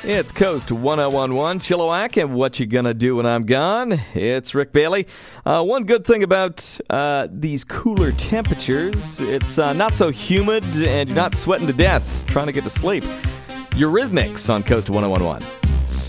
It's Coast 1011, Chilliwack, and what you gonna do when I'm gone? It's Rick Bailey. One good thing about these cooler temperatures, it's not so humid and you're not sweating to death trying to get to sleep. Eurythmics on Coast 1011.